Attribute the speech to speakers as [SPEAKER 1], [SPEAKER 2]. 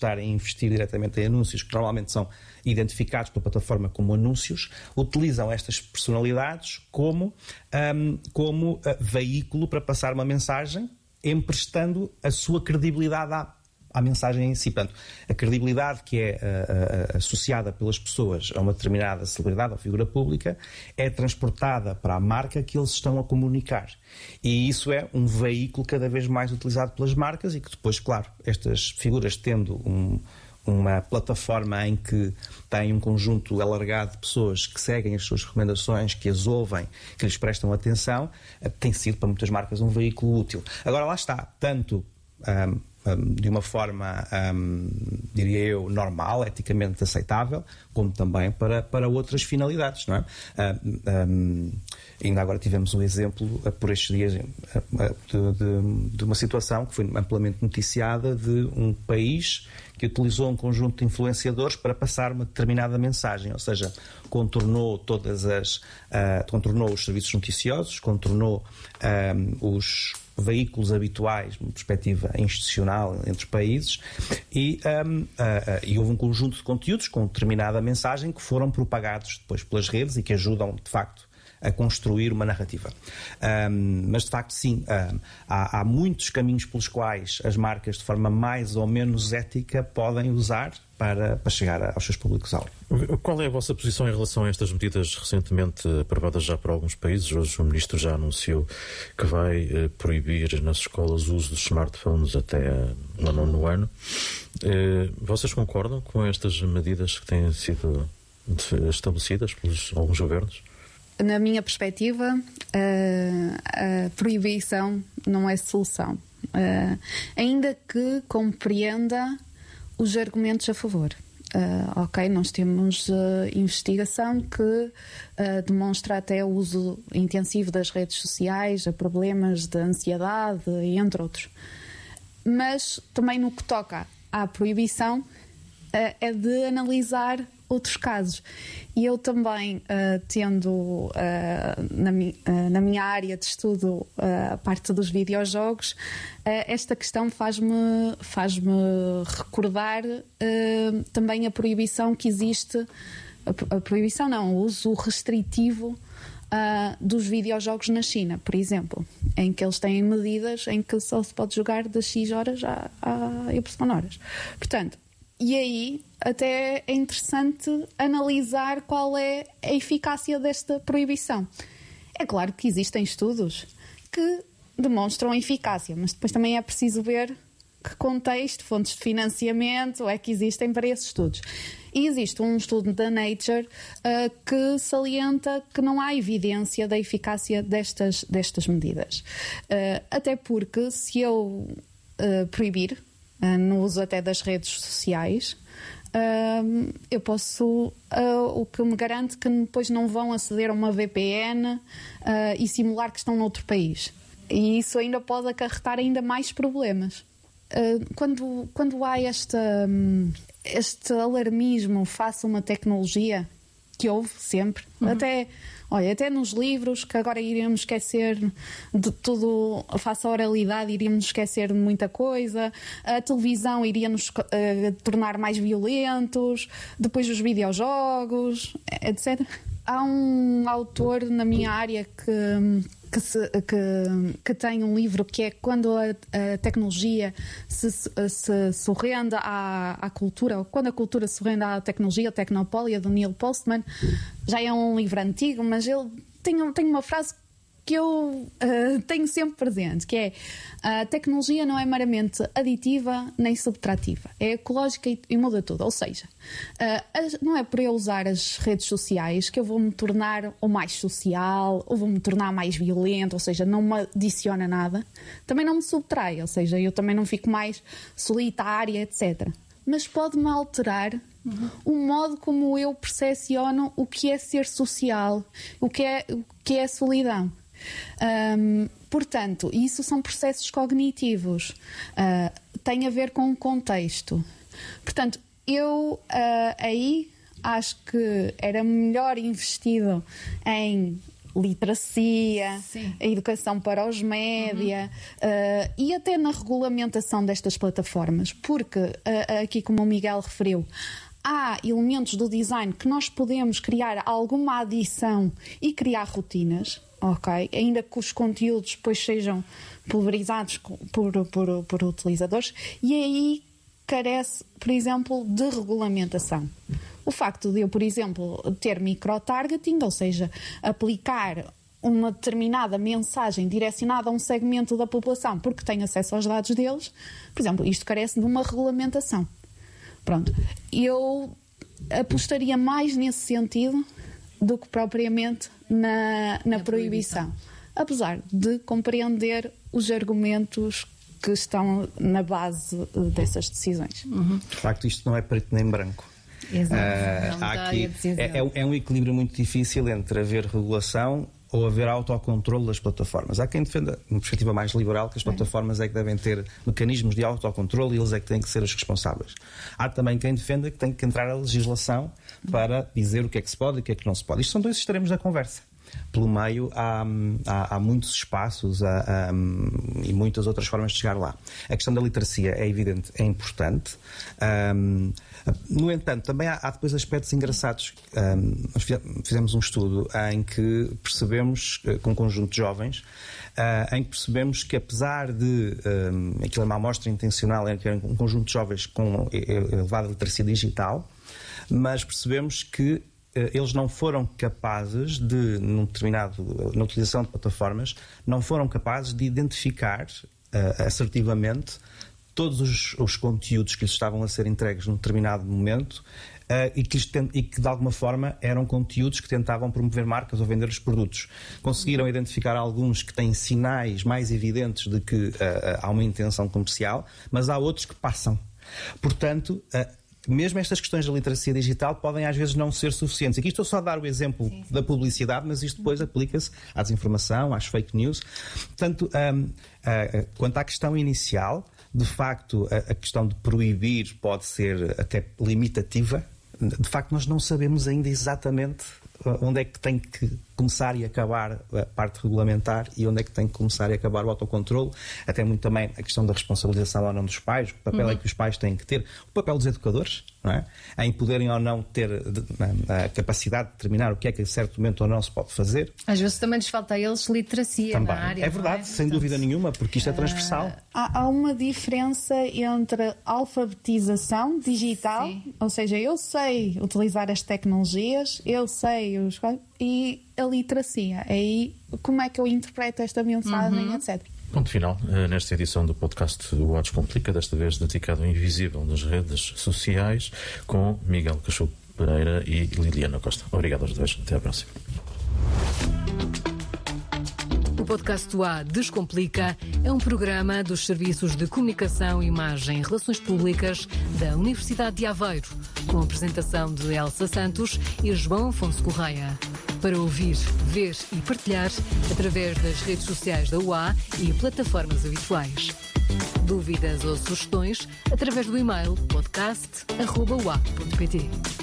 [SPEAKER 1] estarem a investir diretamente em anúncios, que normalmente são identificados pela plataforma como anúncios, utilizam estas personalidades como veículo para passar uma mensagem, emprestando a sua credibilidade à mensagem em si. Portanto, a credibilidade que é associada pelas pessoas a uma determinada celebridade ou figura pública é transportada para a marca que eles estão a comunicar. E isso é um veículo cada vez mais utilizado pelas marcas e que depois, claro, estas figuras tendo uma plataforma em que tem um conjunto alargado de pessoas que seguem as suas recomendações, que as ouvem, que lhes prestam atenção, tem sido para muitas marcas um veículo útil. Agora lá está, tanto de uma forma, diria eu, normal, eticamente aceitável, como também para outras finalidades, não é? Ainda agora tivemos um exemplo, por estes dias, de uma situação que foi amplamente noticiada de um país que utilizou um conjunto de influenciadores para passar uma determinada mensagem, ou seja, contornou contornou os serviços noticiosos, contornou os veículos habituais, uma perspectiva institucional entre países, e houve um conjunto de conteúdos com determinada mensagem que foram propagados depois pelas redes e que ajudam, de facto, a construir uma narrativa. Mas, de facto, sim, há muitos caminhos pelos quais as marcas, de forma mais ou menos ética, podem usar para chegar aos seus públicos-alvo.
[SPEAKER 2] Qual é a vossa posição em relação a estas medidas recentemente aprovadas já por alguns países? Hoje o Ministro já anunciou que vai proibir nas escolas o uso dos smartphones até no 9º ano. Vocês concordam com estas medidas que têm sido estabelecidas pelos alguns governos?
[SPEAKER 3] Na minha perspectiva, a proibição não é solução. Ainda que compreenda os argumentos a favor. Ok, nós temos investigação que demonstra até o uso intensivo das redes sociais, a problemas de ansiedade, entre outros. Mas também no que toca à proibição, é de analisar outros casos. E eu também, tendo na minha área de estudo a parte dos videojogos, esta questão faz-me recordar também a proibição que existe, a proibição não, o uso restritivo dos videojogos na China, por exemplo, em que eles têm medidas em que só se pode jogar das X horas a Y horas. Portanto, e aí até é interessante analisar qual é a eficácia desta proibição. É claro que existem estudos que demonstram eficácia, mas depois também é preciso ver que contexto, fontes de financiamento é que existem para esses estudos. E existe um estudo da Nature que salienta que não há evidência da eficácia destas medidas. Até porque se eu proibir no uso até das redes sociais, eu posso, o que me garante que depois não vão aceder a uma VPN e simular que estão noutro país. E isso ainda pode acarretar ainda mais problemas. Quando há este alarmismo face a uma tecnologia, que houve sempre, até nos livros, que agora iríamos esquecer de tudo, face à oralidade, iríamos esquecer de muita coisa, a televisão iria nos tornar mais violentos, depois os videojogos, etc. Há um autor na minha área que tem um livro que é Quando a tecnologia se rende à cultura, ou quando a cultura se rende à tecnologia, a Tecnopólia, do Neil Postman. Já é um livro antigo, mas ele tem uma frase que eu tenho sempre presente, que é: a tecnologia não é meramente aditiva nem subtrativa, é ecológica e muda tudo. Ou seja, não é por eu usar as redes sociais que eu vou me tornar ou mais social ou vou me tornar mais violento, ou seja, não me adiciona nada, também não me subtrai, ou seja, eu também não fico mais solitária, etc. Mas pode-me alterar o modo como eu percepciono o que é ser social, o que é solidão. Portanto, isso são processos cognitivos, tem a ver com o contexto. Portanto, eu aí acho que era melhor investido em literacia, a educação para os média e até na regulamentação destas plataformas, porque aqui, como o Miguel referiu, há elementos do design que nós podemos criar alguma adição e criar rotinas, ok? Ainda que os conteúdos depois sejam pulverizados por utilizadores, e aí carece, por exemplo, de regulamentação. O facto de eu, por exemplo, ter micro-targeting, ou seja, aplicar uma determinada mensagem direcionada a um segmento da população porque tem acesso aos dados deles, por exemplo, isto carece de uma regulamentação. Pronto, eu apostaria mais nesse sentido do que propriamente na proibição. Apesar de compreender os argumentos que estão na base dessas decisões.
[SPEAKER 1] De facto, isto não é preto nem branco. É um equilíbrio muito difícil entre haver regulação ou haver autocontrole das plataformas. Há quem defenda, numa perspectiva mais liberal, que as plataformas é que devem ter mecanismos de autocontrole e eles é que têm que ser os responsáveis. Há também quem defenda que tem que entrar a legislação para dizer o que é que se pode e o que é que não se pode. Isto são dois extremos da conversa. Pelo meio há muitos espaços e muitas outras formas de chegar lá. A questão da literacia é evidente, é importante. No entanto, também há depois aspectos engraçados. Nós fizemos um estudo em que percebemos, com um conjunto de jovens, em que percebemos que apesar de aquilo é uma amostra intencional, em que era um conjunto de jovens com elevada literacia digital, mas percebemos que eles não foram capazes de, na utilização de plataformas, não foram capazes de identificar assertivamente todos os conteúdos que lhes estavam a ser entregues num determinado momento e que de alguma forma eram conteúdos que tentavam promover marcas ou vender os produtos. Conseguiram identificar alguns que têm sinais mais evidentes de que há uma intenção comercial, mas há outros que passam. Portanto, mesmo estas questões da literacia digital podem às vezes não ser suficientes. Aqui estou só a dar o exemplo da publicidade, mas isto depois aplica-se à desinformação, às fake news. Portanto, quanto à questão inicial, de facto, a questão de proibir pode ser até limitativa. De facto, nós não sabemos ainda exatamente onde é que tem que começar e acabar a parte regulamentar e onde é que tem que começar e acabar o autocontrole. Até muito também a questão da responsabilização ou não dos pais, o papel é que os pais têm que ter, o papel dos educadores, não é? Em poderem ou não ter a capacidade de determinar o que é que a certo momento ou não se pode fazer.
[SPEAKER 4] Às vezes também lhes falta a eles literacia
[SPEAKER 1] também.
[SPEAKER 4] Na área.
[SPEAKER 1] É verdade, sem dúvida nenhuma, porque isto é transversal.
[SPEAKER 3] Há uma diferença entre alfabetização digital, ou seja, eu sei utilizar as tecnologias, eu sei e a literacia. Aí como é que eu interpreto esta mensagem, etc.
[SPEAKER 2] Ponto final, nesta edição do podcast O A Descomplica, desta vez dedicado ao invisível nas redes sociais, com Miguel Cachupo Pereira e Liliana Costa. Obrigado aos dois. Até à próxima.
[SPEAKER 4] O podcast do A Descomplica é um programa dos Serviços de Comunicação, Imagem e Relações Públicas da Universidade de Aveiro, com a apresentação de Elsa Santos e João Afonso Correia. Para ouvir, ver e partilhar através das redes sociais da UA e plataformas habituais. Dúvidas ou sugestões através do e-mail podcast@ua.pt.